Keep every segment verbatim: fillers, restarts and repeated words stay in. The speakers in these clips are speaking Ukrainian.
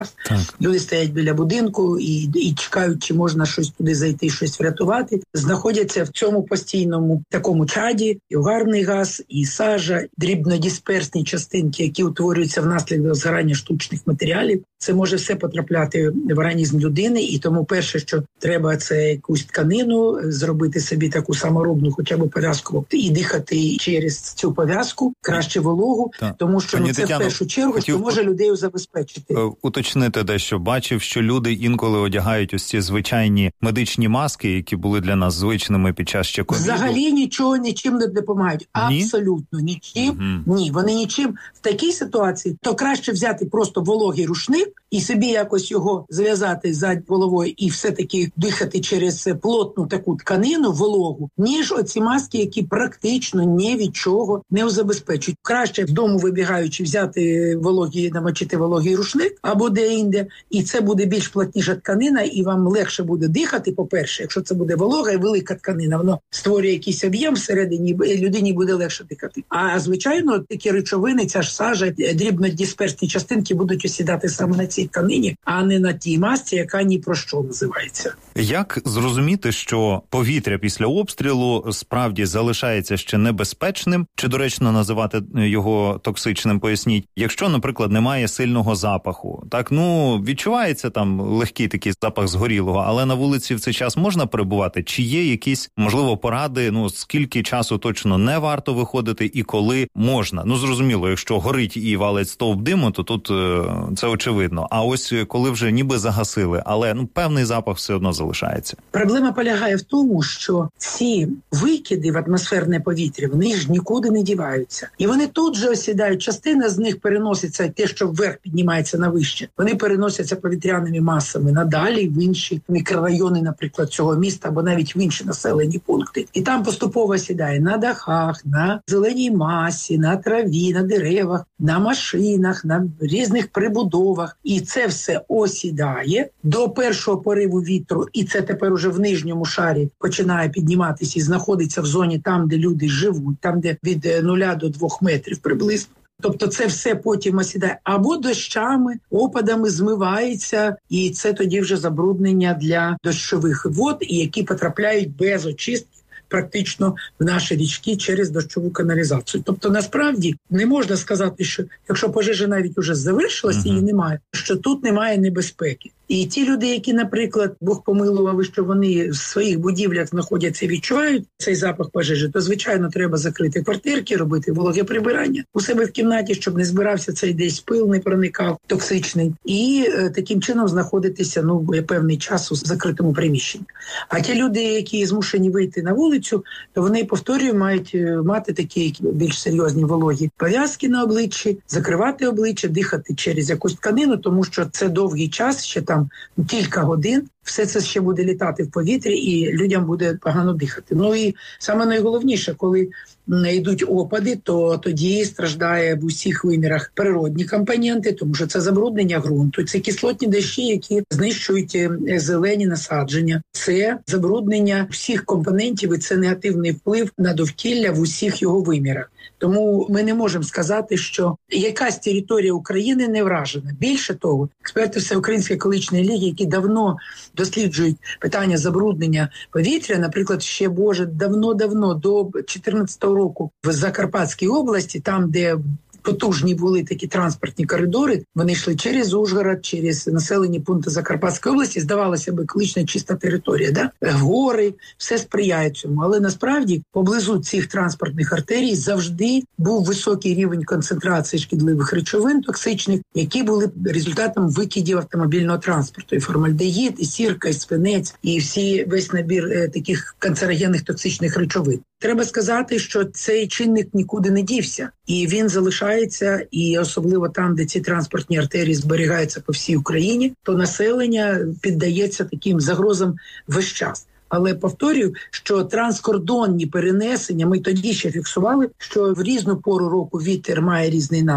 Так. Люди стоять біля будинку і, і чекають, чи можна щось туди зайти, щось врятувати. Знаходяться в цьому постійному такому чаді і угарний газ, і сажа, дрібнодисперсні частинки, які утворюються внаслідок згорання штучних матеріалів. Це може все потрапляти в організм людини, і тому перше, що треба, це якусь тканину, зробити собі таку саморобну хоча б пов'язку і дихати через цю пов'язку, краще вологу, так. Тому що ну, це Тетяно, в першу чергу хотів... може людей забезпечити. Уточнити дещо. Бачив, що люди інколи одягають ось ці звичайні медичні маски, які були для нас звичними під час ще ковіду. Взагалі нічого, нічим не допомагають. Ні? Абсолютно нічим. Угу. Ні, вони нічим. В такій ситуації то краще взяти просто вологий рушник і собі якось його зв'язати за головою і все-таки дихати через плотну таку тканину вологу, ніж оці маски, які практично ні від чого не забезпечують. Краще з дому вибігаючи взяти вологий, намочити вологий рушник або де-інде, і це буде більш плотніша тканина, і вам легше буде дихати, по-перше, якщо це буде волога і велика тканина, воно створює якийсь об'єм всередині, людині буде легше дихати. А, звичайно, такі речовини, ця ж сажа, дрібнодисперсні частинки будуть осідати саме на цій тканині, а не на тій масці, яка ні про що називається. Як зрозуміти, що повітря після обстрілу справді залишається ще небезпечним? Чи доречно називати його токсичним, поясніть? Якщо, наприклад, немає сильного запаху, так, ну, відчувається там легкий такий запах згорілого, але на вулиці в цей час можна перебувати? Чи є якісь, можливо, поради, ну, скільки часу точно не варто виходити і коли можна? Ну, зрозуміло, якщо горить і валить стовп диму, то тут е, це очевидно. А ось коли вже ніби загасили, але, ну, певний запах все одно залишається. Проблема полягає в тому, що ці викиди в атмосферне повітря, вони ж нікуди не діваються. І вони тут же осідають. Частина з них переноситься, те, що вверх піднімається на вище, вони переносяться повітряними масами надалі в інші мікрорайони, наприклад, цього міста, або навіть в інші населені пункти. І там поступово сідає на дахах, на зеленій масі, на траві, на деревах, на машинах, на різних прибудовах. І це все осідає до першого пориву вітру, і це тепер уже в нижньому шарі починає підніматися і знаходиться в зоні там, де люди живуть, там, де від нуля до двох метрів приблизно. Тобто це все потім осідає або дощами, опадами змивається, і це тоді вже забруднення для дощових вод, які потрапляють без очистки практично в наші річки через дощову каналізацію. Тобто, насправді, не можна сказати, що якщо пожежа навіть уже завершилася, uh-huh. її немає, що тут немає небезпеки. І ті люди, які, наприклад, Бог помилував, що вони в своїх будівлях знаходяться і відчувають цей запах пожежі, то, звичайно, треба закрити квартирки, робити вологе прибирання у себе в кімнаті, щоб не збирався цей десь пил, не проникав токсичний. І е, таким чином знаходитися, ну, певний час у закритому приміщенні. А ті люди, які змушені вийти на вулицю, то вони, повторюю, мають мати такі більш серйозні вологі пов'язки на обличчі, закривати обличчя, дихати через якусь тканину, тому що це довгий час, ще там кілька годин, все це ще буде літати в повітрі і людям буде погано дихати. Ну і саме найголовніше, коли йдуть опади, то тоді страждає в усіх вимірах природні компоненти, тому що це забруднення ґрунту, це кислотні дощі, які знищують зелені насадження, це забруднення всіх компонентів і це негативний вплив на довкілля в усіх його вимірах. Тому ми не можемо сказати, що якась територія України не вражена. Більше того, експерти Всеукраїнської екологічної ліги, які давно досліджують питання забруднення повітря, наприклад, ще, Боже, давно-давно, до чотирнадцятого року в Закарпатській області, там, де потужні були такі транспортні коридори, вони йшли через Ужгород, через населені пункти Закарпатської області, здавалося б, екологічно чиста територія, да? Гори, все сприяє цьому. Але насправді поблизу цих транспортних артерій завжди був високий рівень концентрації шкідливих речовин токсичних, які були результатом викидів автомобільного транспорту. І формальдегід, і сірка, і свинець, і всі, весь набір е, таких канцерогенних токсичних речовин. Треба сказати, що цей чинник нікуди не дівся, і він залишається, і особливо там, де ці транспортні артерії зберігаються по всій Україні, то населення піддається таким загрозам весь час. Але повторюю, що транскордонні перенесення, ми тоді ще фіксували, що в різну пору року вітер має різний напрям,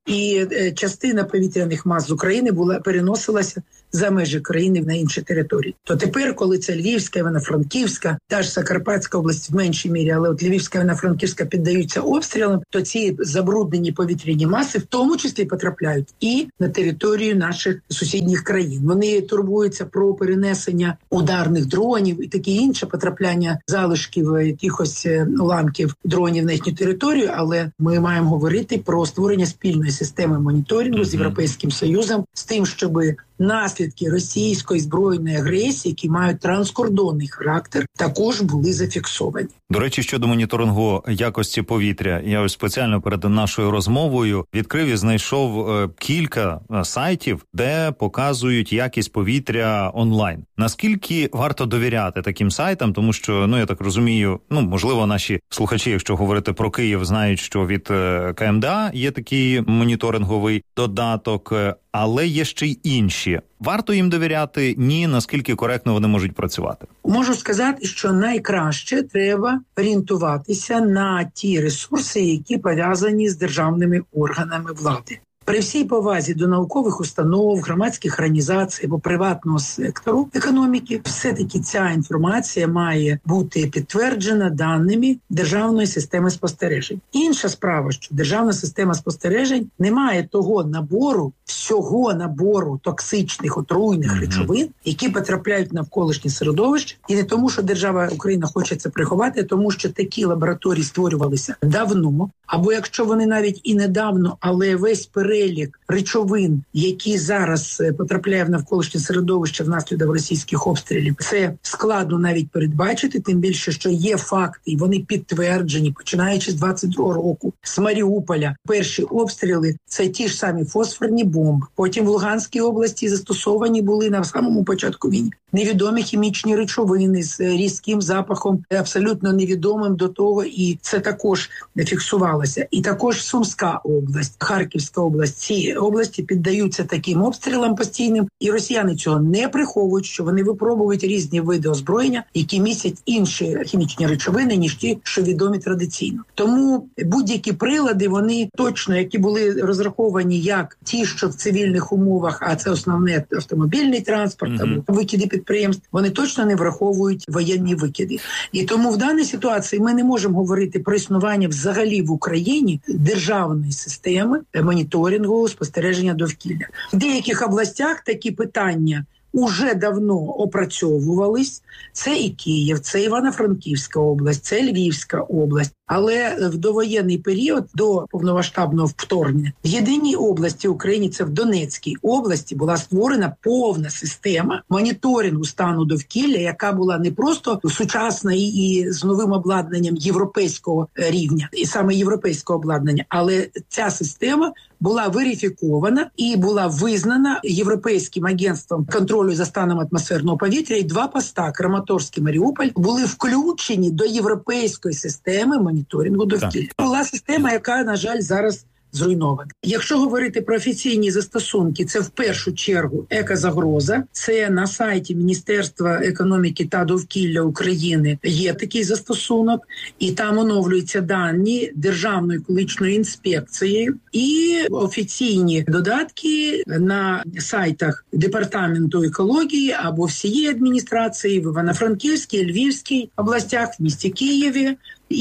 і частина повітряних мас з України була переносилася за межі країни на інші території. То тепер, коли це Львівська, Івано-Франківська, та ж Закарпатська область в меншій мірі, але от Львівська, Івано-Франківська піддаються обстрілам, то ці забруднені повітряні маси в тому числі потрапляють і на територію наших сусідніх країн. Вони турбуються про перенесення ударних дронів і таке інше, потрапляння залишків якихось уламків дронів на їхню територію, але ми маємо говорити про створення спільної системи моніторингу mm-hmm. з Європейським Союзом, з тим, щоб наслідки російської збройної агресії, які мають транскордонний характер, також були зафіксовані. До речі, щодо моніторингу якості повітря, я ось спеціально перед нашою розмовою відкрив і знайшов е, кілька сайтів, де показують якість повітря онлайн. Наскільки варто довіряти таким сайтам, тому що, ну я так розумію, ну можливо, наші слухачі, якщо говорити про Київ, знають, що від е, ка ем де а є такий моніторинговий додаток, е, але є ще й інші. Варто їм довіряти? Ні, наскільки коректно вони можуть працювати? Можу сказати, що найкраще треба орієнтуватися на ті ресурси, які пов'язані з державними органами влади. При всій повазі до наукових установ, громадських організацій або приватного сектору економіки, все-таки ця інформація має бути підтверджена даними державної системи спостережень. Інша справа, що державна система спостережень не має того набору, всього набору токсичних, отруйних mm-hmm. речовин, які потрапляють в навколишнє середовище. І не тому, що держава Україна хоче це приховати, а тому, що такі лабораторії створювалися давно, або якщо вони навіть і недавно, але весь перелік речовин, які зараз потрапляє в навколишнє середовище внаслідок російських обстрілів, це складно навіть передбачити, тим більше, що є факти, і вони підтверджені, починаючи з двадцять другого року, з Маріуполя. Перші обстріли – це ті ж самі фосфорні бомби. Потім в Луганській області застосовані були на самому початку війни невідомі хімічні речовини з різким запахом, абсолютно невідомим до того, і це також фіксувалося. І також Сумська область, Харківська область, ці області піддаються таким обстрілам постійним, і росіяни цього не приховують, що вони випробують різні види озброєння, які містять інші хімічні речовини, ніж ті, що відомі традиційно. Тому будь-які прилади, вони точно, які були розраховані як ті, що в цивільних умовах, а це основне автомобільний транспорт, mm-hmm. або викиди підприємств, вони точно не враховують воєнні викиди. І тому в даній ситуації ми не можемо говорити про існування взагалі в Україні державної системи моніторингу, спостереження довкілля. В деяких областях такі питання уже давно опрацьовувались. Це і Київ, це Івано-Франківська область, це Львівська область. Але в довоєнний період, до повномасштабного вторгнення, в єдиній області України, це в Донецькій області, була створена повна система моніторингу стану довкілля, яка була не просто сучасна і, і з новим обладнанням європейського рівня, і саме європейського обладнання, але ця система була верифікована і була визнана Європейським агентством контролю за станом атмосферного повітря, і два поста, Краматорськ і Маріуполь, були включені до європейської системи моніторингу довкілля. Була система, яка, на жаль, зараз зруйнована. Якщо говорити про офіційні застосунки, це в першу чергу екозагроза. Це на сайті Міністерства економіки та довкілля України є такий застосунок, і там оновлюються дані Державною екологічною інспекцією і офіційні додатки на сайтах Департаменту екології або всієї адміністрації в Івано-Франківській, Львівській областях, в місті Києві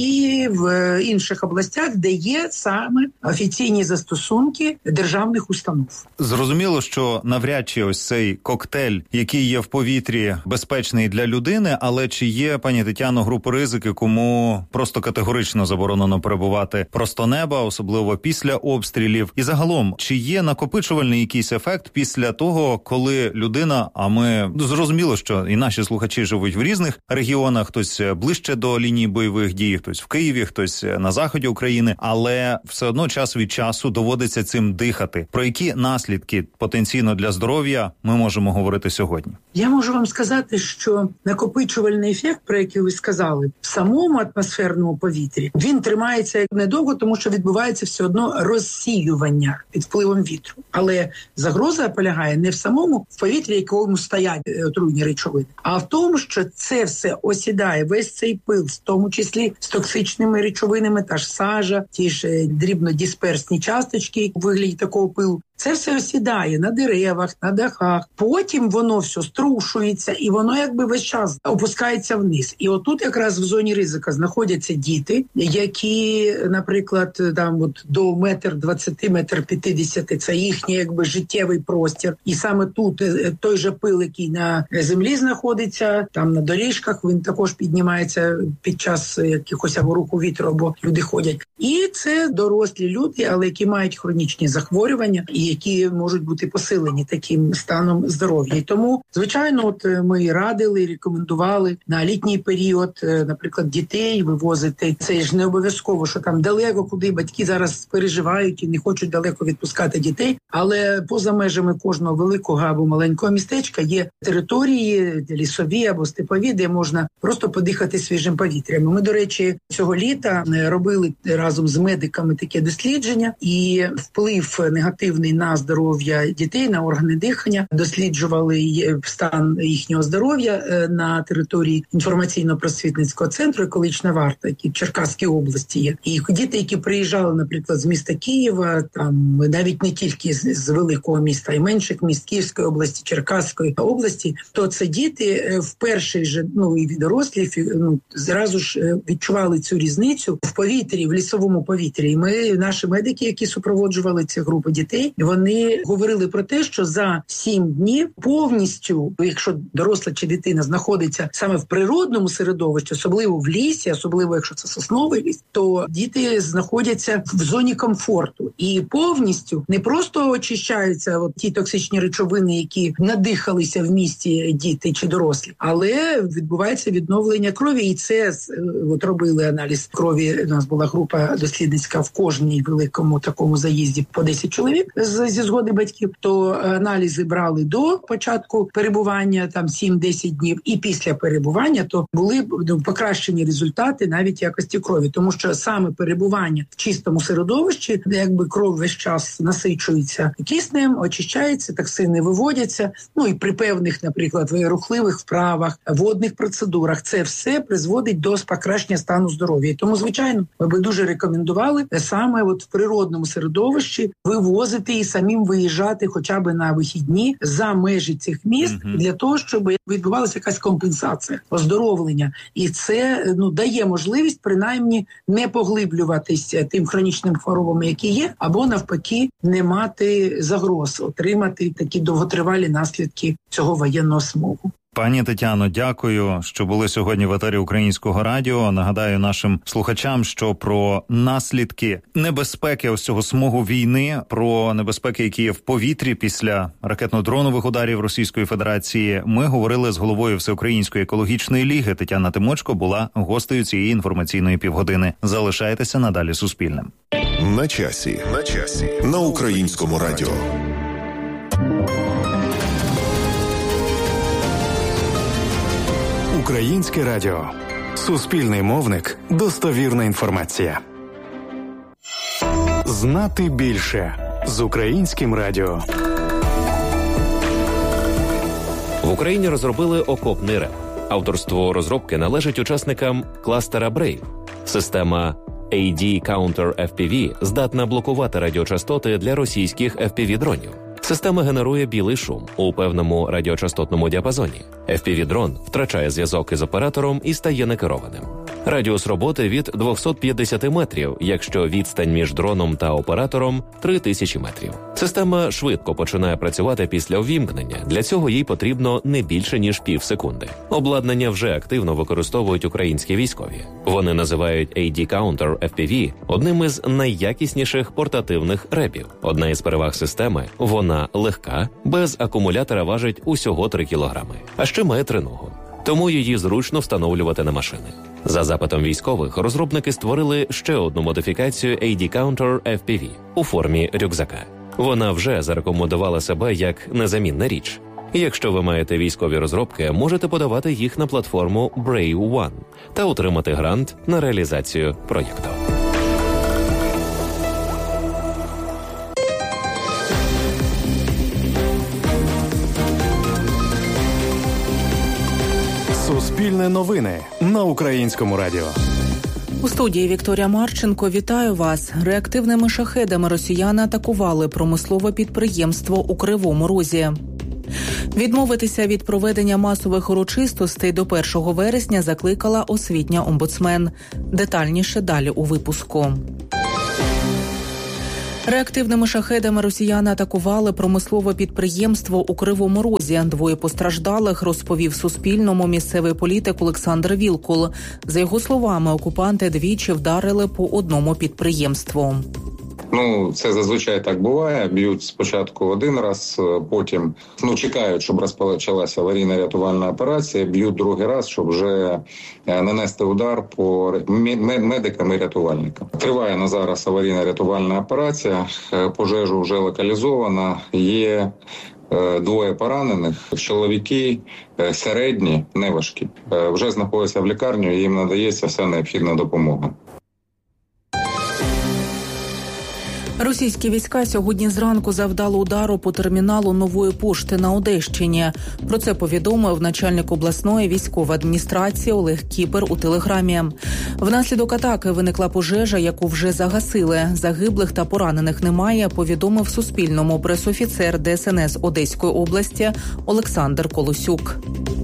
і в інших областях, де є саме офіційні застосунки державних установ. Зрозуміло, що навряд чи ось цей коктейль, який є в повітрі, безпечний для людини, але чи є, пані Тетяно, групи ризики, кому просто категорично заборонено перебувати просто неба, особливо після обстрілів? І загалом, чи є накопичувальний якийсь ефект після того, коли людина, а ми, зрозуміло, що і наші слухачі живуть в різних регіонах, хтось ближче до лінії бойових дій, хтось в Києві, хтось на заході України, але все одно час від часу доводиться цим дихати. Про які наслідки потенційно для здоров'я ми можемо говорити сьогодні? Я можу вам сказати, що накопичувальний ефект, про який ви сказали, в самому атмосферному повітрі, він тримається недовго, тому що відбувається все одно розсіювання під впливом вітру. Але загроза полягає не в самому в повітрі, якому стоять отруйні речовини, а в тому, що це все осідає, весь цей пил, в тому числі з токсичними речовинами, та ж сажа, ті ж дрібнодисперсні часточки у вигляді такого пилу. Це все осідає на деревах, на дахах. Потім воно все струшується, і воно якби весь час опускається вниз. І отут якраз в зоні ризика знаходяться діти, які, наприклад, там от до метр двадцяти, метр п'ятдесяти, це їхній якби життєвий простір. І саме тут той же пил, який на землі знаходиться, там на доріжках, він також піднімається під час якихось або руху вітру, або люди ходять. І це дорослі люди, але які мають хронічні захворювання, і які можуть бути посилені таким станом здоров'я. І тому, звичайно, от ми радили, рекомендували на літній період, наприклад, дітей вивозити. Це ж не обов'язково, що там далеко, куди батьки зараз переживають і не хочуть далеко відпускати дітей. Але поза межами кожного великого або маленького містечка є території лісові або степові, де можна просто подихати свіжим повітрям. Ми, до речі, цього літа робили разом з медиками таке дослідження, і вплив негативний на здоров'я дітей, на органи дихання, досліджували стан їхнього здоров'я на території інформаційно-просвітницького центру «Екологічна варта», який в Черкаській області є. І діти, які приїжджали, наприклад, з міста Києва, там навіть не тільки з, з великого міста, а й менших міст Київської області, Черкаської області, то це діти в перший же, ну і дорослі, ну, зразу ж відчували цю різницю в повітрі, в лісовому повітрі. І ми, наші медики, які супроводжували ці групи дітей, вони говорили про те, що за сім днів повністю, якщо доросла чи дитина знаходиться саме в природному середовищі, особливо в лісі, особливо якщо це сосновий ліс, то діти знаходяться в зоні комфорту. І повністю не просто очищаються от ті токсичні речовини, які надихалися в місті діти чи дорослі, але відбувається відновлення крові. І це от робили аналіз крові. У нас була група дослідницька в кожній великому такому заїзді по десять чоловік зі згоди батьків, то аналізи брали до початку перебування, там сім-десять днів, і після перебування, то були ну, покращені результати навіть якості крові, тому що саме перебування в чистому середовищі, де якби кров весь час насичується киснем, очищається, токсини виводяться, ну і при певних, наприклад, рухливих вправах, водних процедурах, це все призводить до покращення стану здоров'я. І тому, звичайно, ми би дуже рекомендували саме от в природному середовищі вивозити і самим виїжджати хоча б на вихідні за межі цих міст, mm-hmm. для того, щоб відбувалася якась компенсація, оздоровлення. І це ну дає можливість принаймні не поглиблюватися тим хронічним хворобам, які є, або навпаки не мати загроз, отримати такі довготривалі наслідки цього воєнного смогу. Пані Тетяно, дякую, що були сьогодні в етері Українського радіо. Нагадаю нашим слухачам, що про наслідки небезпеки ось цього смогу війни, про небезпеки, які є в повітрі після ракетно-дронових ударів Російської Федерації, ми говорили з головою Всеукраїнської екологічної ліги. Тетяна Тимочко була гостею цієї інформаційної півгодини. Залишайтеся надалі Суспільним. На часі. На часі. На Українському радіо. Українське радіо. Суспільний мовник. Достовірна інформація. Знати більше. З Українським радіо. В Україні розробили окопний реп. Авторство розробки належить учасникам кластера Brave. Система ей ді Counter еф пі ві здатна блокувати радіочастоти для російських еф пі ві-дронів. Система генерує білий шум у певному радіочастотному діапазоні. еф пі ві-дрон втрачає зв'язок із оператором і стає некерованим. Радіус роботи від двісті п'ятдесят метрів, якщо відстань між дроном та оператором – три тисячі метрів. Система швидко починає працювати після увімкнення. Для цього їй потрібно не більше, ніж пів секунди. Обладнання вже активно використовують українські військові. Вони називають ей ді Counter еф пі ві одним із найякісніших портативних репів. Одна із переваг системи – вона легка, без акумулятора важить усього три кілограми. А ще має триногу. Тому її зручно встановлювати на машини. За запитом військових, розробники створили ще одну модифікацію ей ді Counter еф пі ві у формі рюкзака. Вона вже зарекомендувала себе як незамінна річ. Якщо ви маєте військові розробки, можете подавати їх на платформу Brave One та отримати грант на реалізацію проєкту. Суспільне новини на Українському радіо. У студії Вікторія Марченко. Вітаю вас. Реактивними шахедами росіяни атакували промислове підприємство у Кривому Розі. Відмовитися від проведення масових урочистостей до першого вересня закликала освітня омбудсмен. Детальніше далі у випуску. Реактивними шахедами росіяни атакували промислове підприємство у Кривому Розі. Двоє постраждалих, розповів Суспільному місцевий політик Олександр Вілкул. За його словами, окупанти двічі вдарили по одному підприємству. Ну, це зазвичай так буває. Б'ють спочатку один раз, потім ну чекають, щоб розпочалася аварійно-рятувальна операція. Б'ють другий раз, щоб вже нанести удар по медикам і рятувальникам. Триває на зараз аварійно-рятувальна операція. Пожежу вже локалізована. Є двоє поранених. Чоловіки середні, неважкі. Вже знаходяться в лікарні, їм надається вся необхідна допомога. Російські війська сьогодні зранку завдали удару по терміналу Нової пошти на Одещині. Про це повідомив начальник обласної військової адміністрації Олег Кіпер у телеграмі. Внаслідок атаки виникла пожежа, яку вже загасили. Загиблих та поранених немає, повідомив Суспільному пресофіцер Де Ес Ен Ес Одеської області Олександр Колосюк.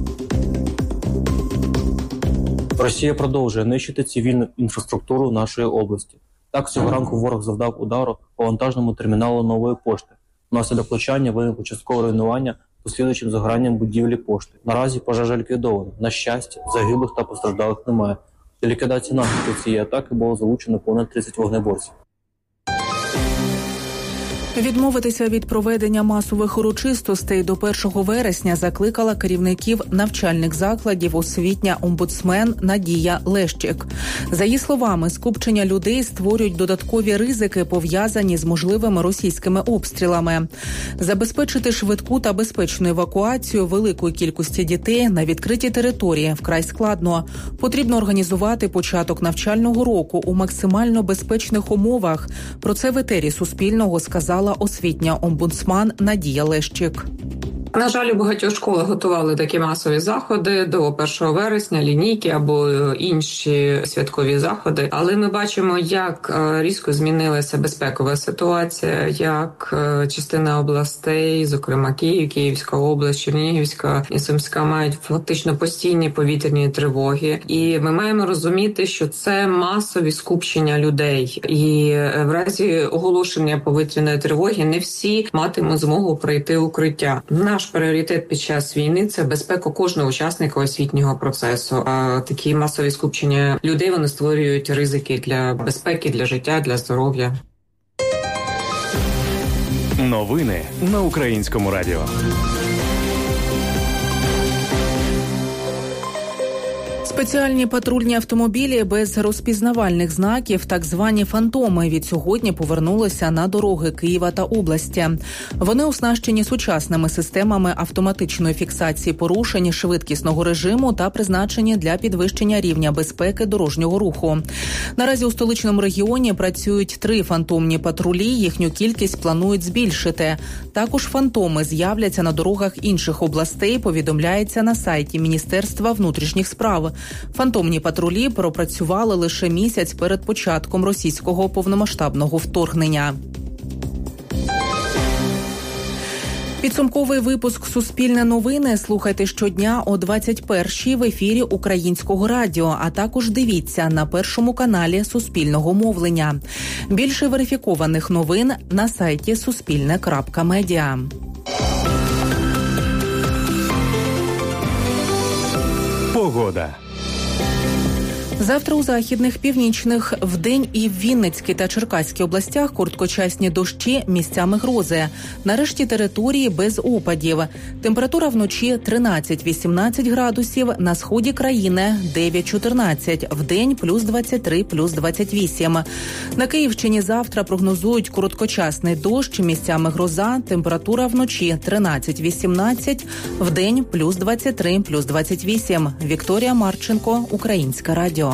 Росія продовжує нищити цивільну інфраструктуру нашої області. Так, цього ранку ворог завдав удару по вантажному терміналу Нової пошти. Внаслідок влучання виникло часткове руйнування послідуючим загоранням будівлі пошти. Наразі пожежа ліквідована. На щастя, загиблих та постраждалих немає. Для ліквідації наслідків цієї атаки було залучено понад тридцять вогнеборців. Відмовитися від проведення масових урочистостей до першого вересня закликала керівників навчальних закладів освітня омбудсмен Надія Лещик. За її словами, скупчення людей створюють додаткові ризики, пов'язані з можливими російськими обстрілами. Забезпечити швидку та безпечну евакуацію великої кількості дітей на відкритій території вкрай складно. Потрібно організувати початок навчального року у максимально безпечних умовах. Про це в етері Суспільного сказала освітня омбудсман Надія Лещик. На жаль, у багатьох школах готували такі масові заходи до першого вересня, лінійки або інші святкові заходи. Але ми бачимо, як різко змінилася безпекова ситуація, як частина областей, зокрема Київ, Київська область, Чернігівська і Сумська, мають фактично постійні повітряні тривоги. І ми маємо розуміти, що це масові скупчення людей. І в разі оголошення повітряної тривоги не всі матимуть змогу пройти укриття. Наш пріоритет під час війни – це безпека кожного учасника освітнього процесу. А такі масові скупчення людей, вони створюють ризики для безпеки, для життя, для здоров'я. Новини на Українському радіо. Спеціальні патрульні автомобілі без розпізнавальних знаків, так звані фантоми, від сьогодні повернулися на дороги Києва та області. Вони оснащені сучасними системами автоматичної фіксації порушень, швидкісного режиму та призначені для підвищення рівня безпеки дорожнього руху. Наразі у столичному регіоні працюють три фантомні патрулі, їхню кількість планують збільшити. Також фантоми з'являться на дорогах інших областей, повідомляється на сайті Міністерства внутрішніх справ. Фантомні патрулі пропрацювали лише місяць перед початком російського повномасштабного вторгнення. Підсумковий випуск «Суспільне новини» слухайте щодня о двадцять першій в ефірі Українського радіо, а також дивіться на першому каналі Суспільного мовлення. Більше верифікованих новин на сайті суспільне крапка медіа. Погода. Завтра у західних, північних, вдень і в Вінницькій та Черкаській областях короткочасні дощі, місцями грози. Нарешті території без опадів. Температура вночі тринадцять-вісімнадцять градусів, на сході країни дев'ять-чотирнадцять, вдень плюс двадцять три, плюс двадцять вісім. На Київщині завтра прогнозують короткочасний дощ, місцями гроза, температура вночі тринадцять-вісімнадцять, вдень плюс двадцять три, плюс двадцять вісім. Вікторія Марченко, Українське радіо.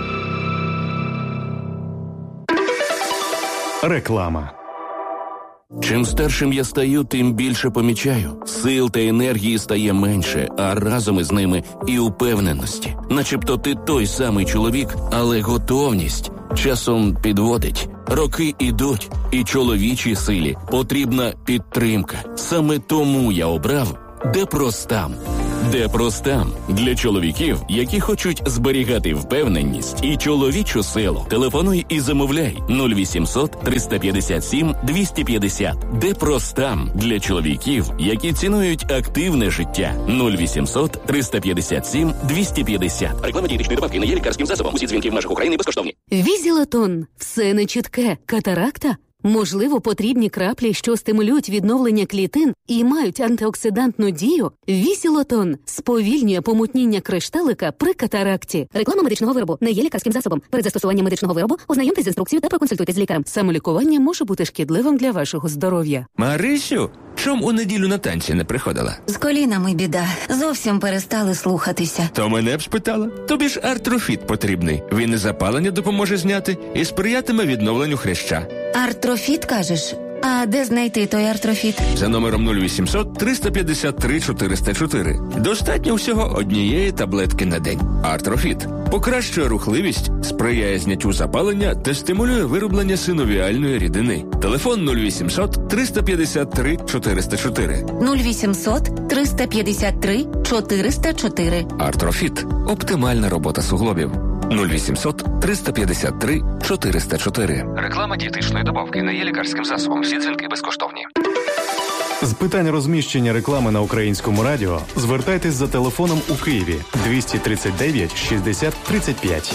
Реклама. Чим старшим я стаю, тим більше помічаю. Сил та енергії стає менше, а разом із ними і упевненості. Начебто ти той самий чоловік, але готовність часом підводить. Роки ідуть, і чоловічій силі потрібна підтримка. Саме тому я обрав Депростам. Депростам для чоловіків, які хочуть зберігати впевненість і чоловічу силу. Телефонуй і замовляй нуль вісімсот триста п'ятдесят сім двісті п'ятдесят. Депростам для чоловіків, які цінують активне життя. нуль вісімсот триста п'ятдесят сім двісті п'ятдесят. Реклама дієтичної добавки не є лікарським засобом. Усі дзвінки в межах України безкоштовні. Візілотон. Все нечітке. Катаракта? Можливо, потрібні краплі, що стимулюють відновлення клітин і мають антиоксидантну дію? Візілотон сповільнює помутніння кришталика при катаракті. Реклама медичного виробу не є лікарським засобом. Перед застосуванням медичного виробу ознайомтесь з інструкцією та проконсультуйтесь з лікарем. Самолікування може бути шкідливим для вашого здоров'я. Марисю, чом у неділю на танці не приходила? З колінами біда. Зовсім перестали слухатися. То мене б спитала. Тобі ж артрофіт потрібний. Він і запалення допоможе зняти, і сприятиме відновленню хряща. Артрофіт, кажеш? А де знайти той артрофіт? За номером нуль вісімсот триста п'ятдесят три чотириста чотири. Достатньо всього однієї таблетки на день. Артрофіт покращує рухливість, сприяє зняттю запалення та стимулює вироблення синовіальної рідини. Телефон нуль вісімсот триста п'ятдесят три чотириста чотири. нуль вісімсот триста п'ятдесят три чотириста чотири. Артрофіт – оптимальна робота суглобів. нуль вісімсот триста п'ятдесят три чотириста чотири. Реклама дієтичної добавки не є лікарським засобом. Всі дзвінки безкоштовні. З питань розміщення реклами на Українському радіо звертайтесь за телефоном у Києві двісті тридцять дев'ять шістдесят тридцять п'ять.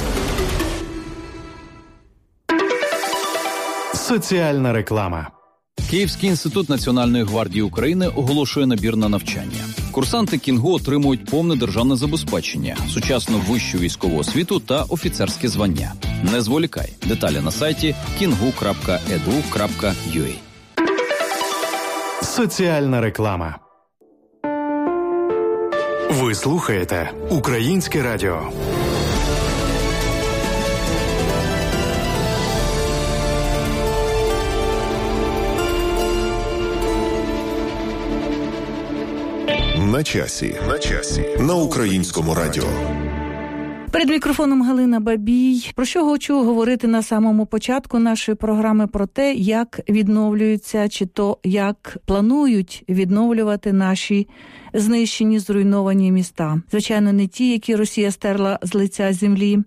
Соціальна реклама. Київський інститут Національної гвардії України оголошує набір на навчання. Курсанти Кінгу отримують повне державне забезпечення, сучасну вищу військову освіту та офіцерське звання. Не зволікай. Деталі на сайті кінгу крапка і ді ю крапка ю а. Соціальна реклама. Ви слухаєте Українське радіо. На часі. На часі. На Українському радіо. Перед мікрофоном Галина Бабій. Про що хочу говорити на самому початку нашої програми? Про те, як відновлюються, чи то як планують відновлювати наші знищені, зруйновані міста. Звичайно, не ті, які Росія стерла з лиця землі,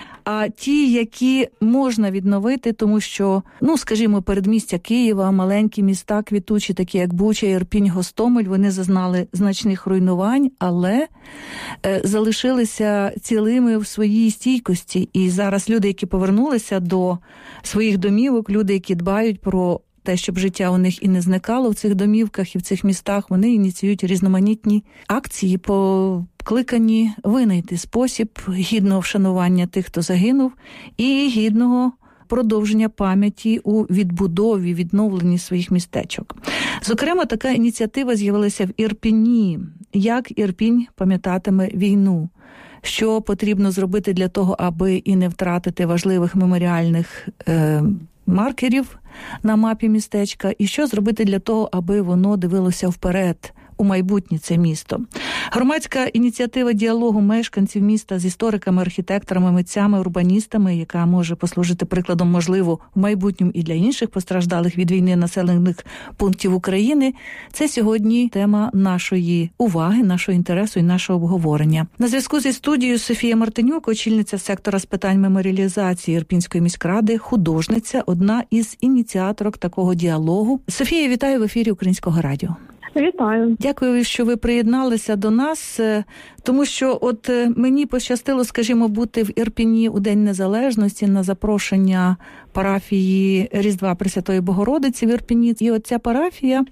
а ті, які можна відновити, тому що, ну, скажімо, передмістя Києва, маленькі міста квітучі, такі як Буча, Ірпінь, Гостомель, вони зазнали значних руйнувань, але е, залишилися цілими в своїй стійкості. І зараз люди, які повернулися до своїх домівок, люди, які дбають про те, щоб життя у них і не зникало в цих домівках і в цих містах, вони ініціюють різноманітні акції, покликані винайти спосіб гідного вшанування тих, хто загинув, і гідного продовження пам'яті у відбудові, відновленні своїх містечок. Зокрема, така ініціатива з'явилася в Ірпіні. Як Ірпінь пам'ятатиме війну? Що потрібно зробити для того, аби і не втратити важливих меморіальних е, маркерів на мапі містечка, і що зробити для того, аби воно дивилося вперед, у майбутнє це місто. Громадська ініціатива діалогу мешканців міста з істориками, архітекторами, митцями, урбаністами, яка може послужити прикладом, можливо, в майбутньому і для інших постраждалих від війни населених пунктів України, це сьогодні тема нашої уваги, нашого інтересу і нашого обговорення. На зв'язку зі студією Софія Мартинюк, очільниця сектора з питань меморіалізації Ірпінської міськради, художниця, одна із ініціаторок такого діалогу. Софія, вітаю в ефірі Українського радіо. Вітаю. Дякую, що ви приєдналися до нас, тому що от мені пощастило, скажімо, бути в Ірпіні у День Незалежності на запрошення парафії Різдва Пресвятої Богородиці в Ірпіні. І от ця парафія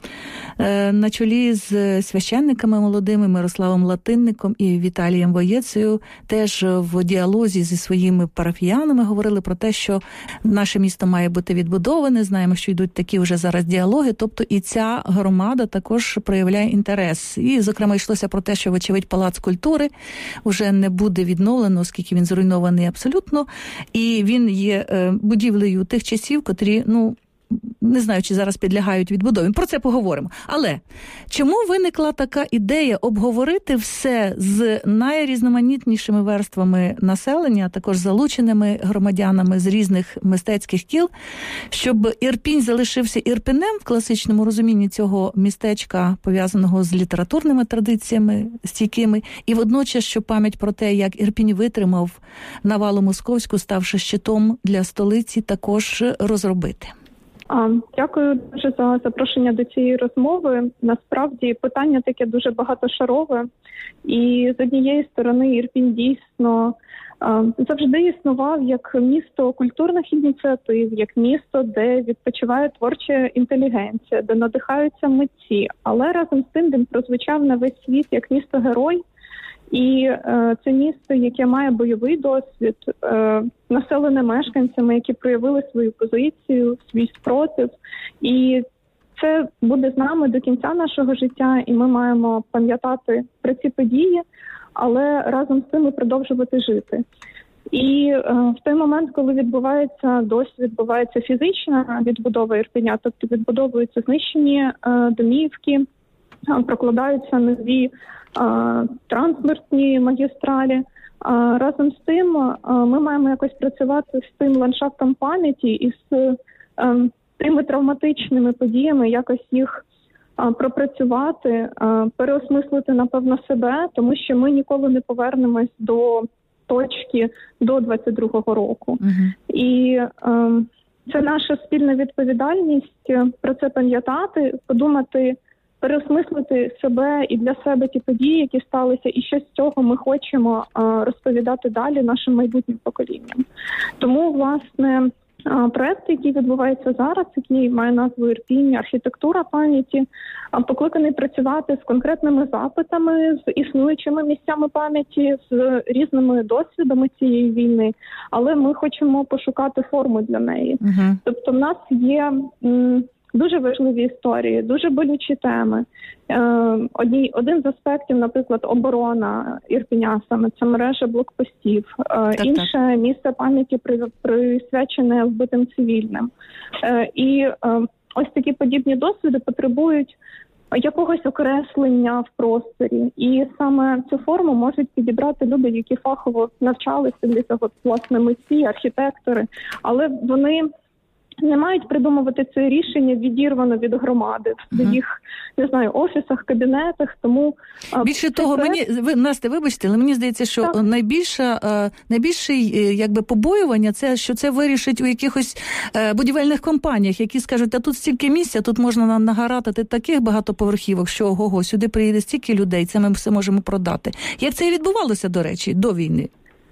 на чолі з священниками молодими Мирославом Латинником і Віталієм Воєцею теж в діалозі зі своїми парафіянами говорили про те, що наше місто має бути відбудоване. Знаємо, що йдуть такі вже зараз діалоги, тобто і ця громада також проявляє інтерес. І, зокрема, йшлося про те, що, вочевидь, Палац культури вже не буде відновлено, оскільки він зруйнований абсолютно, і він є будівлею тих часів, котрі, ну, не знаю, чи зараз підлягають відбудові. Про це поговоримо. Але чому виникла така ідея обговорити все з найрізноманітнішими верствами населення, а також залученими громадянами з різних мистецьких кіл, щоб Ірпінь залишився Ірпенем в класичному розумінні цього містечка, пов'язаного з літературними традиціями стійкими, і водночас, що пам'ять про те, як Ірпінь витримав навалу московську, ставши щитом для столиці, також розробити. Дякую дуже за запрошення до цієї розмови. Насправді питання таке дуже багатошарове. І з однієї сторони Ірпінь дійсно завжди існував як місто культурних ініціатив, як місто, де відпочиває творча інтелігенція, де надихаються митці. Але разом з тим він прозвучав на весь світ як місто-герой. І е, це місто, яке має бойовий досвід, е, населене мешканцями, які проявили свою позицію, свій спротив. І це буде з нами до кінця нашого життя, і ми маємо пам'ятати про ці події, але разом з тим і продовжувати жити. І е, в той момент, коли відбувається досвід, відбувається фізична відбудова Ірпеня, тобто відбудовуються знищені е, домівки, е, прокладаються нові е, транспортні магістралі. А разом з тим е, ми маємо якось працювати з тим ландшафтом пам'яті і з е, тими травматичними подіями, якось їх е, пропрацювати, е, переосмислити, напевно, себе, тому що ми ніколи не повернемось до точки до двадцять другого року. Uh-huh. І е, це наша спільна відповідальність про це пам'ятати, подумати, переосмислити себе і для себе ті події, які сталися, і що з цього ми хочемо е, розповідати далі нашим майбутнім поколінням. Тому, власне, е, проект, який відбувається зараз, який має назву «Ірпінь. Архітектура пам'яті», покликаний працювати з конкретними запитами, з існуючими місцями пам'яті, з різними досвідами цієї війни, але ми хочемо пошукати форму для неї. Uh-huh. Тобто в нас є м, дуже важливі історії, дуже болючі теми. Е, одні, один з аспектів, наприклад, оборона Ірпеня, саме це мережа блокпостів. Е, так, інше так. місце пам'яті при, присвячене вбитим цивільним. Е, і е, ось такі подібні досвіди потребують якогось окреслення в просторі. І саме цю форму можуть підібрати люди, які фахово навчалися для цього, власне, митці, архітектори, але вони не мають придумувати це рішення відірвано від громади в своїх, не знаю, офісах, кабінетах. Тому більше того, це... мені ви Настя, вибачте, але мені здається, що так. найбільша найбільший якби побоювання це, що це вирішить у якихось будівельних компаніях, які скажуть: "А тут стільки місця, тут можна нам нагаратити таких багатоповерхівок, що ого, сюди приїде стільки людей, це ми все можемо продати". Як це і відбувалося, до речі, до війни?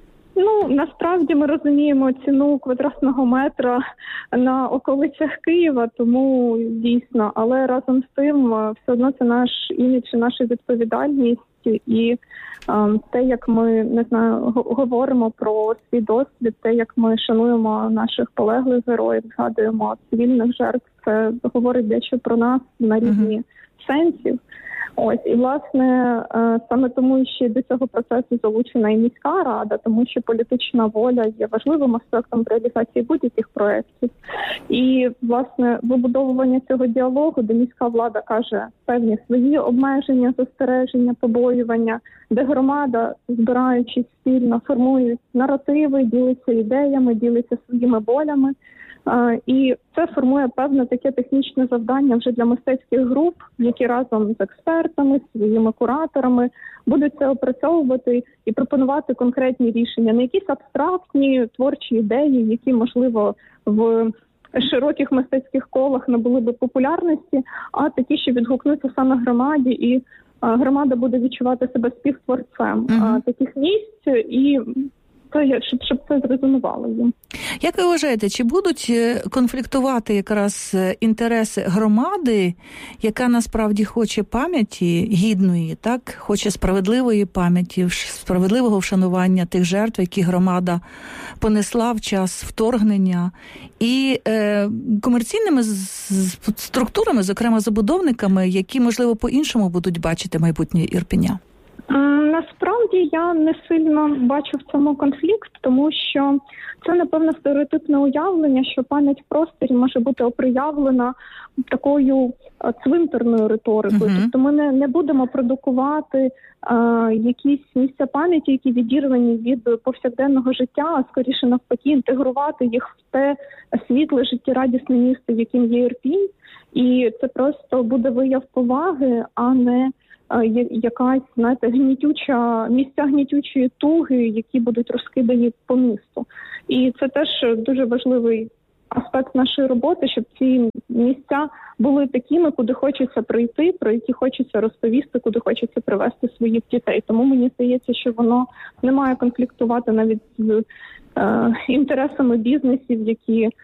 Ну, насправді ми розуміємо ціну квадратного метра на околицях Києва, тому дійсно, але разом з тим все одно це наш імідж, наша відповідальність і е, те, як ми, не знаю, говоримо про свій досвід, те, як ми шануємо наших полеглих героїв, згадуємо цивільних жертв, це говорить дещо про нас на рівні uh-huh. сенсів. Ось, і, власне, саме тому ще до цього процесу залучена і міська рада, тому що політична воля є важливим аспектом реалізації будь-яких проєктів. І, власне, вибудовування цього діалогу, де міська влада каже певні свої обмеження, застереження, побоювання, де громада, збираючись спільно, формують наративи, ділиться ідеями, ділиться своїми болями. Uh, і це формує певне таке технічне завдання вже для мистецьких груп, які разом з експертами, своїми кураторами будуть це опрацьовувати і пропонувати конкретні рішення, не якісь абстрактні творчі ідеї, які, можливо, в широких мистецьких колах не були би популярності, а такі, що відгукнуться саме громаді, і uh, громада буде відчувати себе співтворцем uh-huh. uh, таких місць і Це, щоб, щоб це зрезонувало їм. Як ви вважаєте, чи будуть конфліктувати якраз інтереси громади, яка насправді хоче пам'яті гідної, так, хоче справедливої пам'яті, справедливого вшанування тих жертв, які громада понесла в час вторгнення, і е, комерційними структурами, зокрема забудовниками, які, можливо, по-іншому будуть бачити майбутнє Ірпеня? насправді я не сильно бачу в цьому конфлікт, тому що це, напевно, стереотипне уявлення, що пам'ять в просторі може бути оприявлена такою цвинтарною риторикою. Uh-huh. Тобто ми не, не будемо продукувати а, якісь місця пам'яті, які відірвані від повсякденного життя, а скоріше навпаки інтегрувати їх в те світле, життєрадісне місто, яким є Ірпінь. І це просто буде вияв поваги, а не якась, знаєте, гнітюча, місця гнітючої туги, які будуть розкидані по місту. І це теж дуже важливий аспект нашої роботи, щоб ці місця були такими, куди хочеться прийти, про які хочеться розповісти, куди хочеться привести своїх дітей. Тому мені здається, що воно не має конфліктувати навіть з е, інтересами бізнесів, які е,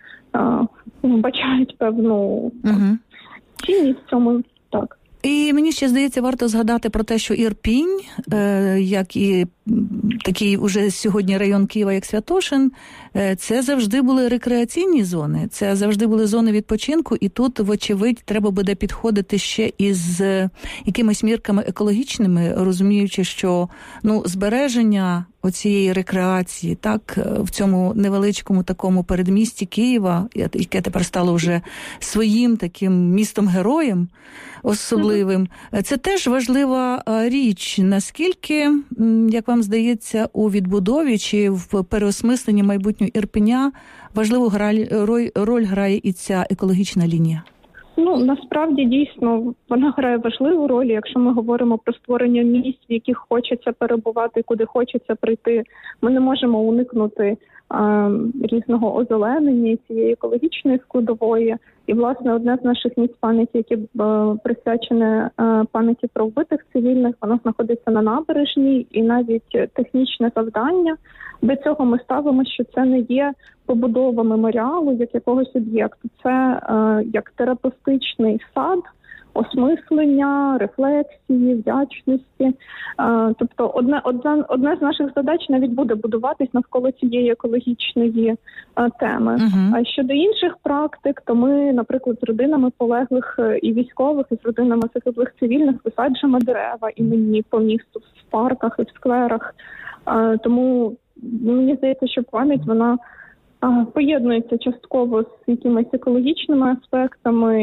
вбачають певну угу. цінність в цьому. Так. І мені ще здається, варто згадати про те, що Ірпінь, е, як і такий уже сьогодні район Києва, як Святошин, е, це завжди були рекреаційні зони, це завжди були зони відпочинку, і тут, вочевидь, треба буде підходити ще із якимись мірками екологічними, розуміючи, що ну, збереження оцієї рекреації, так, в цьому невеличкому такому передмісті Києва, яке тепер стало вже своїм таким містом-героєм особливим, це теж важлива річ. Наскільки, як вам здається, у відбудові чи в переосмисленні майбутнього Ірпеня важливу роль, роль грає і ця екологічна лінія? Ну, насправді, дійсно, вона грає важливу роль. Якщо ми говоримо про створення місць, в яких хочеться перебувати, куди хочеться прийти, ми не можемо уникнути а, різного озеленення цієї екологічної складової. І, власне, одне з наших місць пам'яті, яке а, присвячене а, пам'яті про вбитих цивільних, воно знаходиться на набережній, і навіть технічне завдання до цього ми ставимо, що це не є побудова меморіалу як якогось об'єкту. Це е, як терапевтичний сад, осмислення, рефлексії, вдячності. Е, тобто одне, одне, одне з наших задач навіть буде будуватись навколо цієї екологічної е, теми. Uh-huh. А щодо інших практик, то ми, наприклад, з родинами полеглих і військових, і з родинами загиблих цивільних висаджуємо дерева імені по місту, в парках і в скверах. Е, тому мені здається, що пам'ять, вона поєднується частково з якимись екологічними аспектами.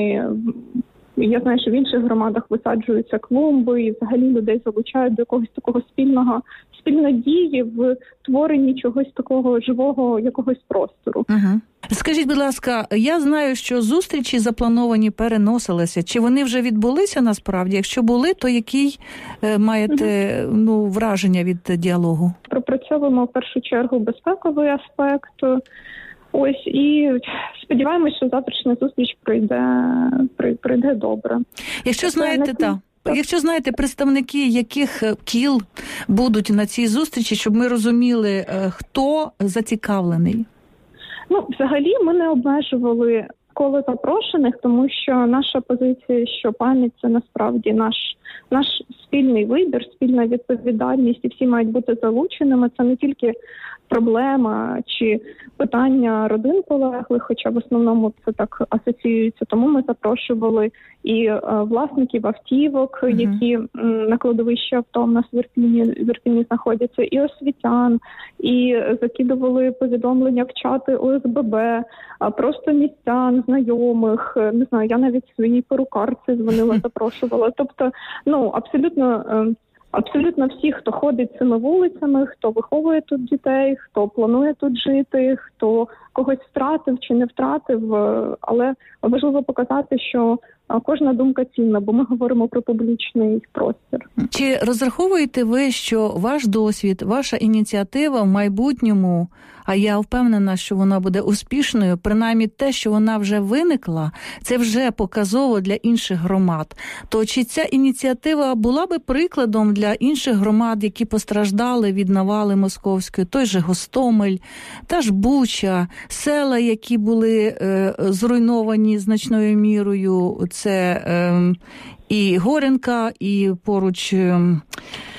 Я знаю, що в інших громадах висаджуються клумби і взагалі людей залучають до якогось такого спільного, спільної дії в творенні чогось такого живого, якогось простору. Угу. Скажіть, будь ласка, я знаю, що зустрічі заплановані переносилися. Чи вони вже відбулися насправді? Якщо були, то який е, маєте угу. ну, враження від діалогу? Пропрацьовуємо в першу чергу безпековий аспект. Ось, і сподіваємось, що завтрашня зустріч пройде, пройде добре. Якщо знаєте, та, якщо знаєте представники, яких кіл будуть на цій зустрічі, щоб ми розуміли, хто зацікавлений? Ну, взагалі ми не обмежували коло запрошених, тому що наша позиція, що пам'ять – це насправді наш, наш спільний вибір, спільна відповідальність, і всі мають бути залученими. Це не тільки проблема чи питання родин полеглих, хоча в основному це так асоціюється. Тому ми запрошували і е, власників автівок, uh-huh. які м, на кладовищі авто в нас в Ірпіні, в Ірпіні знаходяться, і освітян, і закидували повідомлення в чати О С Б Б, а просто містян, знайомих, не знаю, я навіть своїй перукарці дзвонила, запрошувала. Тобто, ну, абсолютно... Е, Абсолютно всі, хто ходить цими вулицями, хто виховує тут дітей, хто планує тут жити, хто когось втратив чи не втратив, але важливо показати, що кожна думка цінна, бо ми говоримо про публічний простір. Чи розраховуєте ви, що ваш досвід, ваша ініціатива в майбутньому, а я впевнена, що вона буде успішною, принаймні те, що вона вже виникла, це вже показово для інших громад. То чи ця ініціатива була би прикладом для інших громад, які постраждали від навали московської, той же Гостомель, та ж Буча, села, які були е, зруйновані значною мірою, це е, і Горенка, і поруч... Е,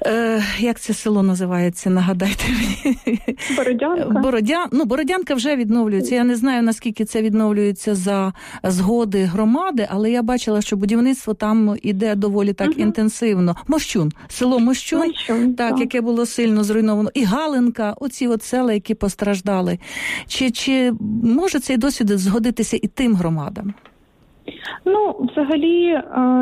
Е, як це село називається, нагадайте мені? Бородянка. Бородян... Ну, Бородянка вже відновлюється. Я не знаю, наскільки це відновлюється за згоди громади, але я бачила, що будівництво там іде доволі так угу. інтенсивно. Мощун, село Мощун, Мощун так, так, яке було сильно зруйновано. І Галинка, оці от села, які постраждали. Чи, чи може цей досвід згодитися і тим громадам? Ну, взагалі,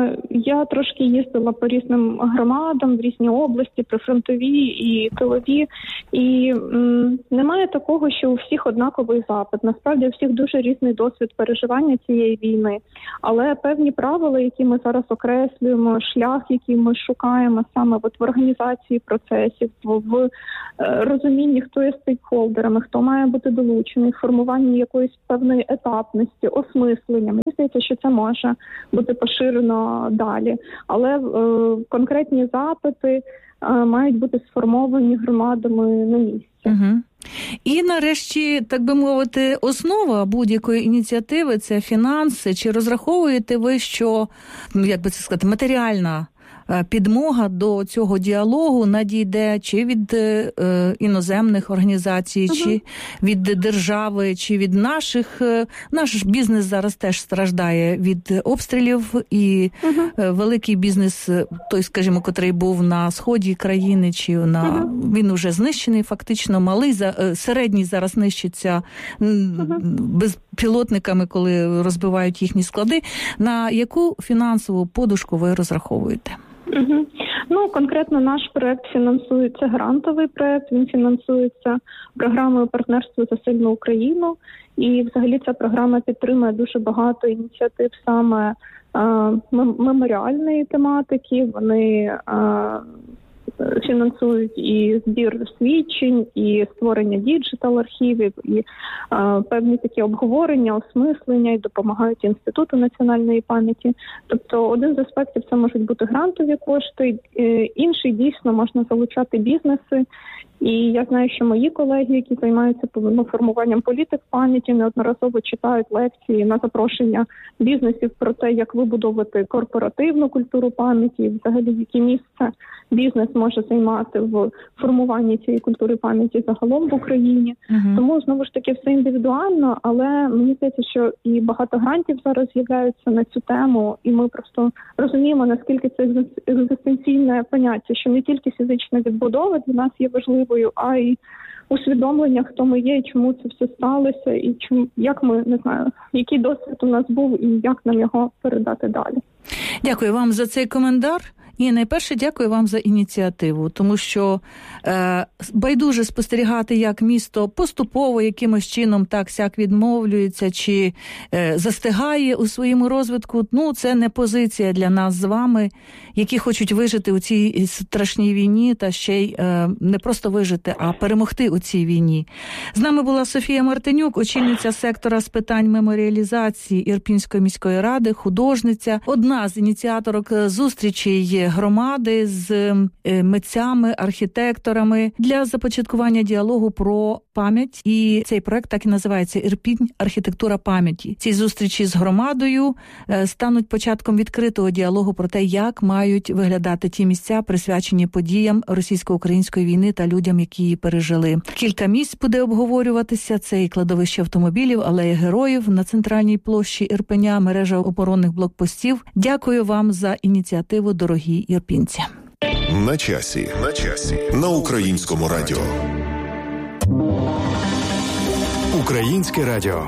я трошки їздила по різним громадам в різні області, прифронтові і тилові, і м, немає такого, що у всіх однаковий запит. Насправді, у всіх дуже різний досвід переживання цієї війни, але певні правила, які ми зараз окреслюємо, шлях, який ми шукаємо саме от в організації процесів, в, в розумінні, хто є стейкхолдерами, хто має бути долучений, в формуванні якоїсь певної етапності, осмислення. Мені здається, що це може бути поширено далі. Але е, конкретні запити е, мають бути сформовані громадами на місці. Угу. І нарешті, так би мовити, основа будь-якої ініціативи – це фінанси. Чи розраховуєте ви, що, як би це сказати, матеріальна підмога до цього діалогу надійде чи від е, іноземних організацій, uh-huh. чи від держави, чи від наших. Наш бізнес зараз теж страждає від обстрілів, і uh-huh. великий бізнес, той, скажімо, котрий був на сході країни, чи на uh-huh. він уже знищений фактично, малий, середній зараз нищиться uh-huh. безпілотниками, коли розбивають їхні склади. На яку фінансову подушку ви розраховуєте? Угу. Ну, конкретно наш проект фінансується, грантовий проект, він фінансується програмою «Партнерство за сильну Україну». І взагалі ця програма підтримує дуже багато ініціатив саме а, меморіальної тематики. Вони а, фінансують і збір свідчень, і створення діджитал-архівів, і а, певні такі обговорення, осмислення, і допомагають Інституту національної пам'яті. Тобто один з аспектів – це можуть бути грантові кошти, інший дійсно можна залучати бізнеси. І я знаю, що мої колеги, які займаються ну, формуванням політик пам'яті, неодноразово читають лекції на запрошення бізнесів про те, як вибудовувати корпоративну культуру пам'яті, і взагалі яке місце бізнес може займати в формуванні цієї культури пам'яті загалом в Україні. Uh-huh. Тому, знову ж таки, все індивідуально, але мені здається, що і багато грантів зараз з'являються на цю тему, і ми просто розуміємо, наскільки це екзистенційне поняття, що не тільки фізична відбудова для нас є важливою, а й усвідомлення, хто ми є, і чому це все сталося, і чому, як ми, не знаю, який досвід у нас був, і як нам його передати далі. Дякую вам за цей коментар. І найперше дякую вам за ініціативу, тому що е, байдуже спостерігати, як місто поступово якимось чином так-сяк відмовлюється чи е, застигає у своєму розвитку. Ну, це не позиція для нас з вами, які хочуть вижити у цій страшній війні та ще й е, не просто вижити, а перемогти у цій війні. З нами була Софія Мартинюк, очільниця сектора з питань меморіалізації Ірпінської міської ради, художниця, одна з ініціаторок зустрічей громади з митцями, архітекторами для започаткування діалогу про пам'ять. І цей проект так і називається «Ірпінь. Архітектура пам'яті». Ці зустрічі з громадою стануть початком відкритого діалогу про те, як мають виглядати ті місця, присвячені подіям російсько-української війни та людям, які її пережили. Кілька місць буде обговорюватися. Це і кладовище автомобілів, алея героїв на центральній площі Ірпеня, мережа оборонних блокпостів. Дякую вам за ініціативу, дорогі ірпінці. На часі. На часі. На Українському радіо. Українське радіо.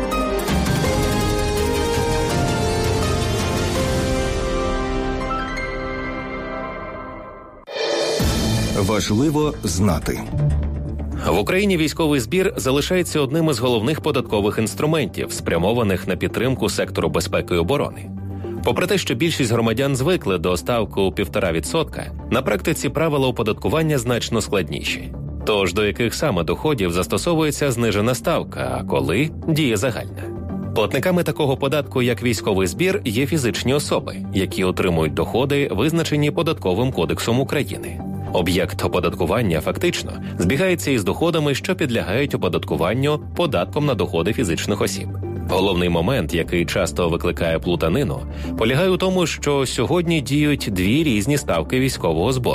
Важливо знати. В Україні військовий збір залишається одним із головних податкових інструментів, спрямованих на підтримку сектору безпеки і оборони. Попри те, що більшість громадян звикли до ставки у півтора відсотка, на практиці правила оподаткування значно складніші. Тож до яких саме доходів застосовується знижена ставка, а коли діє загальна? Платниками такого податку, як військовий збір, є фізичні особи, які отримують доходи, визначені Податковим кодексом України. Об'єкт оподаткування фактично збігається із доходами, що підлягають оподаткуванню податком на доходи фізичних осіб. Головний момент, який часто викликає плутанину, полягає у тому, що сьогодні діють дві різні ставки військового збору.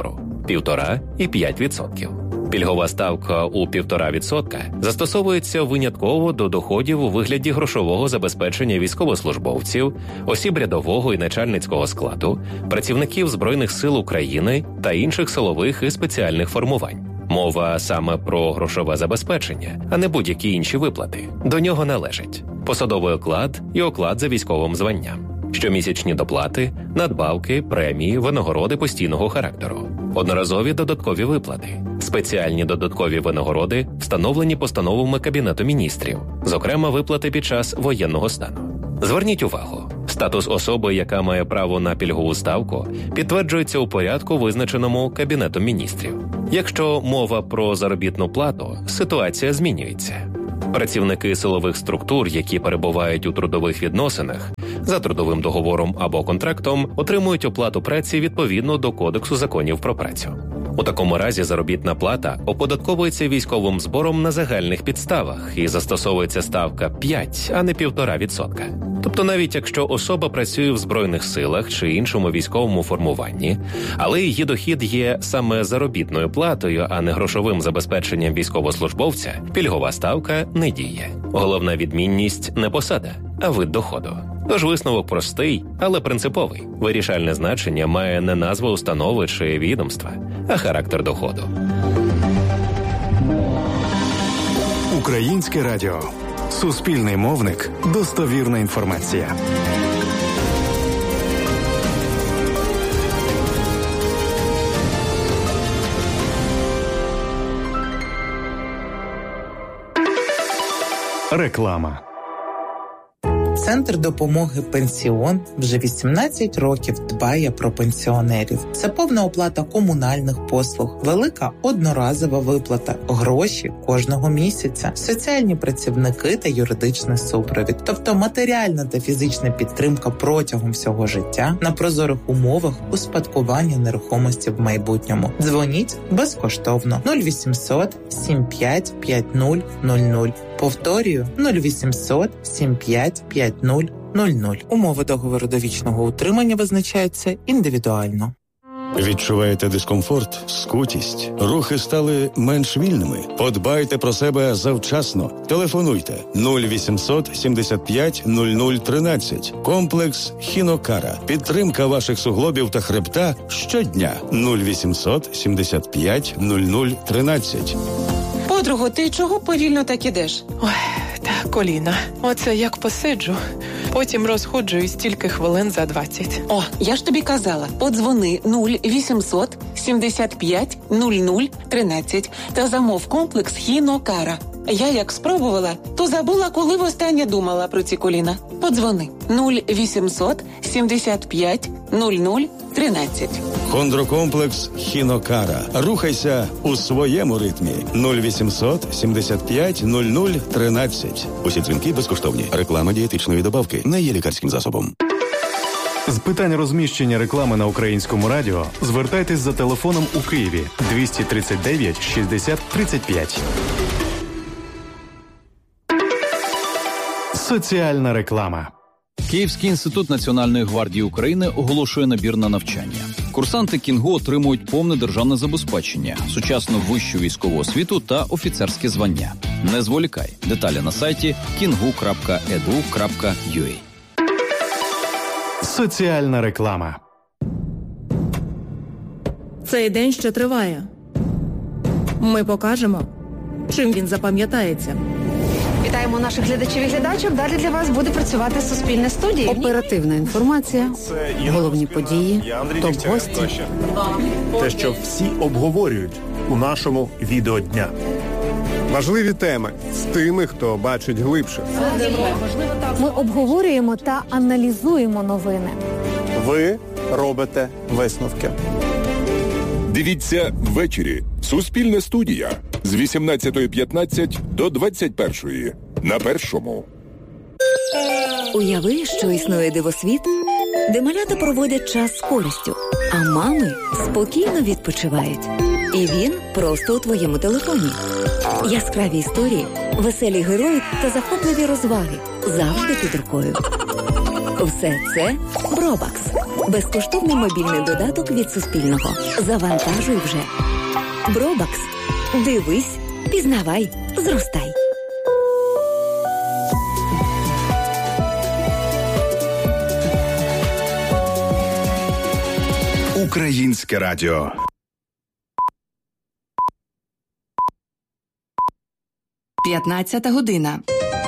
півтора і п'ять відсотків. Пільгова ставка у півтора відсотка застосовується винятково до доходів у вигляді грошового забезпечення військовослужбовців, осіб рядового і начальницького складу, працівників Збройних сил України та інших силових і спеціальних формувань. Мова саме про грошове забезпечення, а не будь-які інші виплати. До нього належать посадовий оклад і оклад за військовим званням, щомісячні доплати, надбавки, премії, винагороди постійного характеру, одноразові додаткові виплати, спеціальні додаткові винагороди, встановлені постановами Кабінету міністрів, зокрема виплати під час воєнного стану. Зверніть увагу, статус особи, яка має право на пільгову ставку, підтверджується у порядку, визначеному Кабінетом міністрів. Якщо мова про заробітну плату, ситуація змінюється. Працівники силових структур, які перебувають у трудових відносинах, за трудовим договором або контрактом, отримують оплату праці відповідно до Кодексу законів про працю. У такому разі заробітна плата оподатковується військовим збором на загальних підставах і застосовується ставка п'ять, а не півтора відсотка. Тобто навіть якщо особа працює в Збройних силах чи іншому військовому формуванні, але її дохід є саме заробітною платою, а не грошовим забезпеченням військовослужбовця, пільгова ставка не діє. Головна відмінність – не посада, а вид доходу. Тож висновок простий, але принциповий. Вирішальне значення має не назва установи чи відомства, а характер доходу. Українське радіо. Суспільний мовник. Достовірна інформація. Реклама. Центр допомоги «Пенсіон» вже вісімнадцять років дбає про пенсіонерів. Це повна оплата комунальних послуг, велика одноразова виплата, гроші кожного місяця, соціальні працівники та юридичний супровід. Тобто матеріальна та фізична підтримка протягом всього життя на прозорих умовах успадкування нерухомості в майбутньому. Дзвоніть безкоштовно нуль вісімсот сім п'ять п'ять нуль нуль нуль. Повторюю, нуль вісімсот сім п'ять п'ять нуль нуль нуль. Умови договору довічного утримання визначаються індивідуально. Відчуваєте дискомфорт, скутість? Рухи стали менш вільними? Подбайте про себе завчасно. Телефонуйте нуль вісімсот сімдесят п'ять нуль нуль тринадцять. Комплекс «Хінокара». Підтримка ваших суглобів та хребта щодня. нуль вісімсот сімдесят п'ять нуль нуль тринадцять. Подруго, ти чого повільно так ідеш? Ой, та коліна. Оце як посиджу, потім розходжуюсь тільки хвилин за двадцять. О, я ж тобі казала, подзвони нуль вісімсот сімдесят п'ять нуль нуль тринадцять та замов комплекс «Хінокара». Я як спробувала, то забула, коли востаннє думала про ці коліна. Подзвони нуль вісімсот сімдесят п'ять нуль нуль тринадцять. Хондрокомплекс «Хінокара». Рухайся у своєму ритмі. нуль вісімсот сімдесят п'ять нуль нуль тринадцять. Усі дзвінки безкоштовні. Реклама дієтичної добавки не є лікарським засобом. З питань розміщення реклами на Українському радіо звертайтесь за телефоном у Києві двісті тридцять дев'ять шістдесят тридцять п'ять. Соціальна реклама. Київський інститут Національної гвардії України оголошує набір на навчання. Курсанти Кінгу отримують повне державне забезпечення, сучасну вищу військову освіту та офіцерське звання. Не зволікай. Деталі на сайті кінгу крапка е ді у крапка ю а. Соціальна реклама. Цей день ще триває. Ми покажемо, чим він запам'ятається. Вітаємо наших глядачів і глядачок. Далі для вас буде працювати Суспільне студія. Оперативна інформація, головні події, топ-гості. Те, що всі обговорюють у нашому відеодня. Важливі теми з тими, хто бачить глибше. Ми обговорюємо та аналізуємо новини. Ви робите висновки. Дивіться ввечері. Суспільна студія з вісімнадцятої п'ятнадцять до двадцять першої на Першому. Уяви, що існує дивосвіт, де малята проводять час з користю, а мами спокійно відпочивають. І він просто у твоєму телефоні. Яскраві історії, веселі герої та захопливі розваги завжди під рукою. Все це Бробакс. Безкоштовний мобільний додаток від Суспільного. Завантажуй вже. Бробакс. Дивись, пізнавай, зростай. Українське радіо. п'ятнадцята година.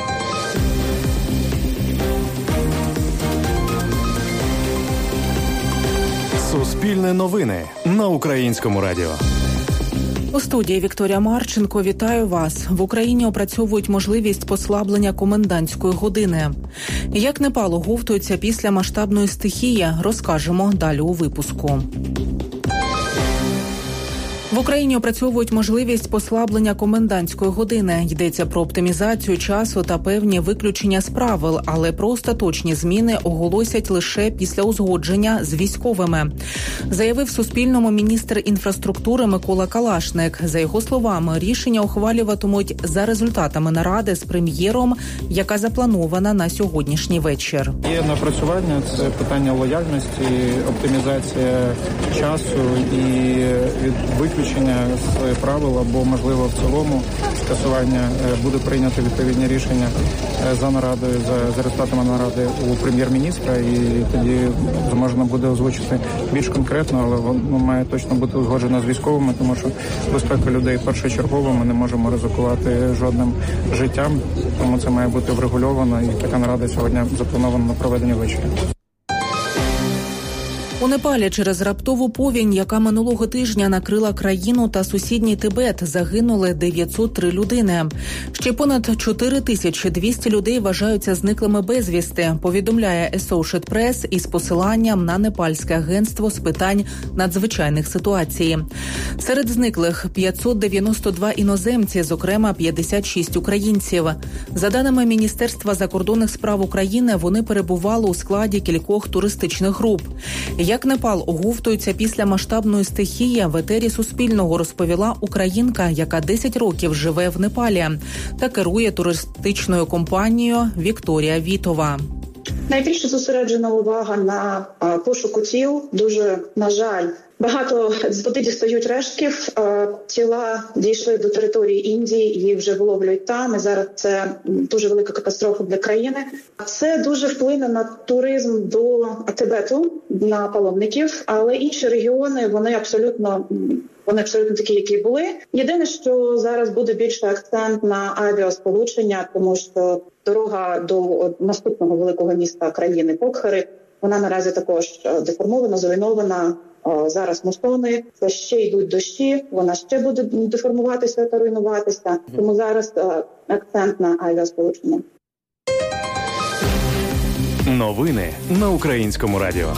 Суспільне новини на Українському радіо. У студії Вікторія Марченко. Вітаю вас. В Україні опрацьовують можливість послаблення комендантської години. Як Непал оговтується після масштабної стихії, розкажемо далі у випуску. В Україні опрацьовують можливість послаблення комендантської години. Йдеться про оптимізацію часу та певні виключення з правил, але про остаточні зміни оголосять лише після узгодження з військовими. Заявив Суспільному міністр інфраструктури Микола Калашник. За його словами, рішення ухвалюватимуть за результатами наради з прем'єром, яка запланована на сьогоднішній вечір. Є напрацювання, це питання лояльності, оптимізація часу і виключення з правил або, можливо, в цілому скасування. Буде прийнято відповідні рішення за нарадою, за, за результатами наради у прем'єр-міністра, і тоді можна буде озвучити більш конкретно, але воно має точно бути узгоджено з військовими, тому що безпека людей першочергово, ми не можемо ризикувати жодним життям, тому це має бути врегульовано, і така нарада сьогодні запланована на проведення вечора. У Непалі через раптову повінь, яка минулого тижня накрила країну та сусідній Тибет, загинули дев'ятсот три людини. Ще понад чотири тисячі двісті людей вважаються зниклими безвісти, повідомляє Associated Press із посиланням на Непальське агентство з питань надзвичайних ситуацій. Серед зниклих п'ятсот дев'яносто два іноземці, зокрема п'ятдесят шість українців. За даними Міністерства закордонних справ України, вони перебували у складі кількох туристичних груп. Як Непал оговтується після масштабної стихії, в етері Суспільного розповіла українка, яка десять років живе в Непалі та керує туристичною компанією Вікторія Вітова. Найбільше зосереджена увага на а, пошуку тіл. Дуже, на жаль, багато з води дістають рештків. А, тіла дійшли до території Індії, їх вже виловлюють там. І зараз це дуже велика катастрофа для країни. Це дуже вплине на туризм до Тибету, на паломників, але інші регіони, вони абсолютно... Вони абсолютно такі, які були. Єдине, що зараз буде більше акцент на авіасполучення, тому що дорога до наступного великого міста країни Покхари, вона наразі також деформована, зруйнована. Зараз мустони, ще йдуть дощі, вона ще буде деформуватися та руйнуватися. Тому зараз акцент на авіасполучення. Новини на Українському радіо.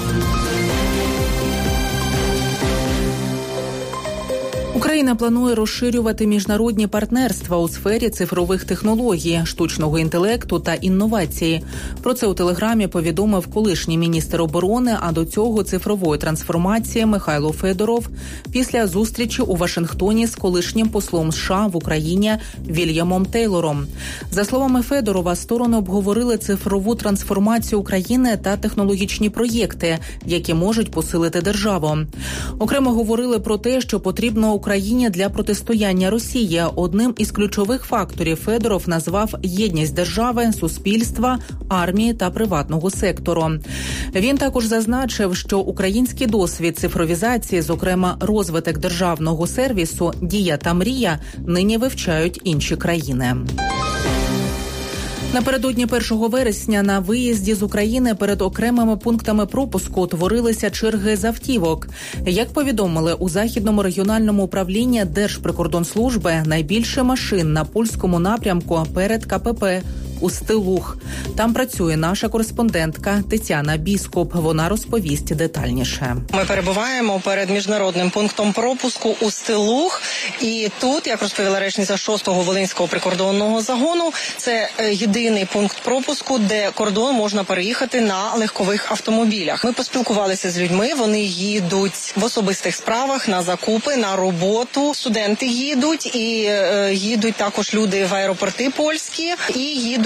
Україна планує розширювати міжнародні партнерства у сфері цифрових технологій, штучного інтелекту та інновації. Про це у Телеграмі повідомив колишній міністр оборони, а до цього цифрової трансформації Михайло Федоров після зустрічі у Вашингтоні з колишнім послом США в Україні Вільямом Тейлором. За словами Федорова, сторони обговорили цифрову трансформацію України та технологічні проєкти, які можуть посилити державу. Окремо говорили про те, що потрібно Україні для протистояння Росії. Одним із ключових факторів Федоров назвав єдність держави, суспільства, армії та приватного сектору. Він також зазначив, що український досвід цифровізації, зокрема розвиток державного сервісу «Дія та мрія», нині вивчають інші країни. Напередодні першого вересня на виїзді з України перед окремими пунктами пропуску утворилися черги з автівок. Як повідомили у Західному регіональному управлінні Держприкордонслужби, найбільше машин на польському напрямку перед КПП Устилух. Там працює наша кореспондентка Тетяна Біскуп. Вона розповість детальніше. Ми перебуваємо перед міжнародним пунктом пропуску Устилух. І тут, як розповіла речниця шостого Волинського прикордонного загону, це єдиний пункт пропуску, де кордон можна переїхати на легкових автомобілях. Ми поспілкувалися з людьми, вони їдуть в особистих справах, на закупи, на роботу. Студенти їдуть, і е, їдуть також люди в аеропорти польські, і їдуть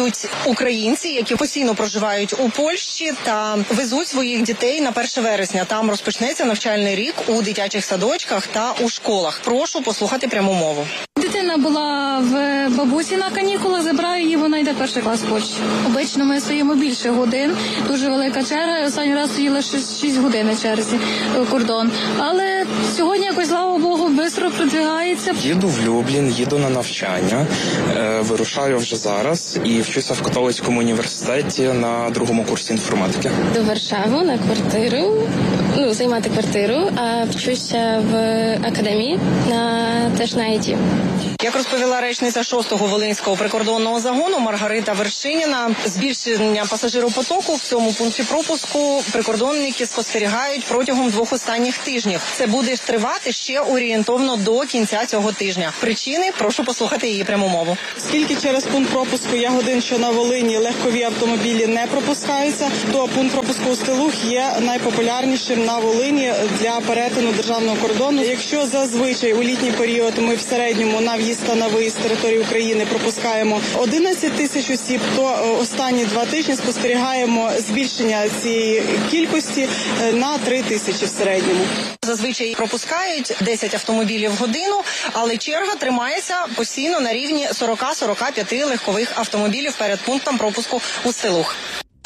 будуть українці, які постійно проживають у Польщі та везуть своїх дітей на перше вересня. Там розпочнеться навчальний рік у дитячих садочках та у школах. Прошу послухати пряму мову. Дитина була в бабусі на канікулах, забираю її, вона йде перший клас в Польщі. Обично ми стоїмо більше годин, дуже велика черга. Останній раз стоїли шість годин на черзі кордон. Але сьогодні якось, слава Богу, швидко продвигається. Їду в Люблін, їду на навчання, е, вирушаю вже зараз і вчуся в католицькому університеті на другому курсі інформатики. До Варшави на квартиру, ну, займати квартиру, а вчуся в академії, на, теж на ай ті. Як розповіла речниця шостого Волинського прикордонного загону Маргарита Вершиніна, збільшення пасажиропотоку в цьому пункті пропуску прикордонники спостерігають протягом двох останніх тижнів. Це буде тривати ще орієнтовно до кінця цього тижня. Причини – прошу послухати її пряму мову. Оскільки через пункт пропуску Ягодин, що на Волині, легкові автомобілі не пропускаються, то пункт пропуску Устилух є найпопулярнішим на Волині для перетину державного кордону. Якщо зазвичай у літній період ми в середньому на в'їзд та на виїзд з території України пропускаємо одинадцять тисяч осіб, то останні два тижні спостерігаємо збільшення цієї кількості на три тисячі в середньому. Зазвичай пропускають десять автомобілів в годину, але черга тримається постійно на рівні сорок-сорок п'ять легкових автомобілів перед пунктом пропуску Устилух.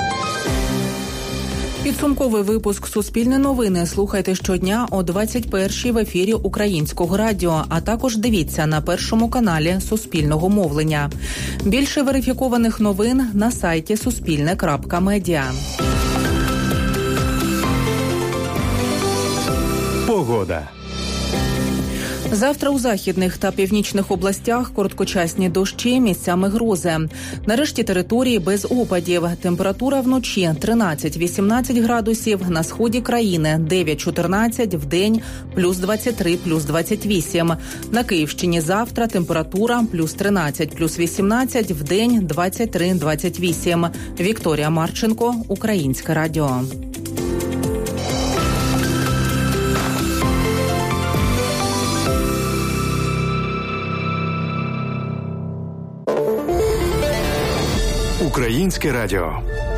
Підсумковий випуск «Суспільне новини» слухайте щодня о двадцять першій в ефірі Українського радіо, а також дивіться на Першому каналі Суспільного мовлення. Більше верифікованих новин на сайті суспільне крапка медіа. Погода. Завтра у західних та північних областях короткочасні дощі, місцями грози. На решті території без опадів. Температура вночі тринадцять-вісімнадцять градусів, на сході країни дев'ять-чотирнадцять, вдень плюс двадцять три, плюс двадцять вісім. На Київщині завтра температура плюс тринадцять, плюс вісімнадцять, вдень двадцять три, двадцять вісім. Вікторія Марченко, Українське радіо. Українське радіо.